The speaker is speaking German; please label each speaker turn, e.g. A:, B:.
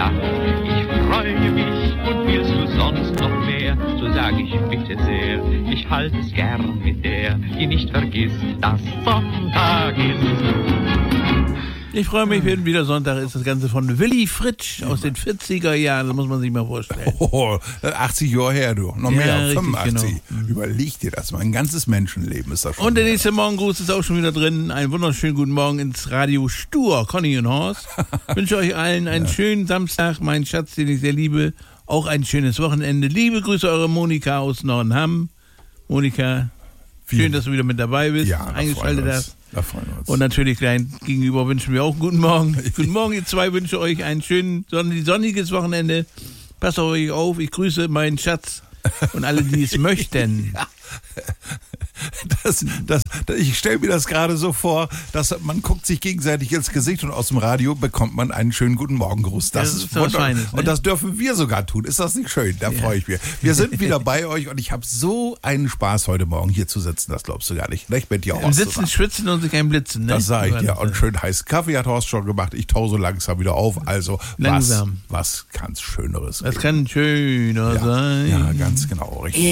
A: Tag. Ich freue mich und willst du sonst noch mehr, so sag ich bitte sehr, ich halte es gern mit der, die nicht vergisst, dass Sonntag ist.
B: Ich freue mich, wenn wieder Sonntag ist. Das Ganze von Willy Fritsch aus den 40er Jahren. Das muss man sich mal vorstellen.
C: 80 Jahre her, du. Noch mehr,
B: richtig,
C: 85.
B: Genau.
C: Überleg dir das mal. Ein ganzes Menschenleben ist das schon.
B: Und der nächste Morgengruß ist auch schon wieder drin. Einen wunderschönen guten Morgen ins Radio Stur. Conny und Horst. Ich wünsche euch allen einen schönen Samstag. Mein Schatz, den ich sehr liebe. Auch ein schönes Wochenende. Liebe Grüße, eure Monika aus Nordenham. Monika, schön, dass du wieder mit dabei bist.
C: Ja,
B: eingeschaltet hast.
C: Da freuen wir uns.
B: Und natürlich klein gegenüber wünschen wir auch einen guten Morgen. Guten Morgen, ihr zwei, wünsche euch ein schönes, sonniges Wochenende. Passt auf euch auf. Ich grüße meinen Schatz und alle, die es möchten.
C: Ich stelle mir das gerade so vor, dass man guckt sich gegenseitig ins Gesicht und aus dem Radio bekommt man einen schönen guten Morgengruß. Das ist
B: was Feines, ne?
C: Und das dürfen wir sogar tun. Ist das nicht schön? Da freue ich mich. Wir sind wieder bei euch und ich habe so einen Spaß heute Morgen hier zu sitzen. Das glaubst du gar nicht. Ich bin dir auch
B: Sitzen, schwitzen und sich einblitzen. Ne?
C: Das sage ich dir. Und schön heißen Kaffee hat Horst schon gemacht. Ich taue so langsam wieder auf. Also
B: langsam.
C: Was kann's Schöneres
B: geben? Was kann schöner sein?
C: Ja, ganz genau. Richtig.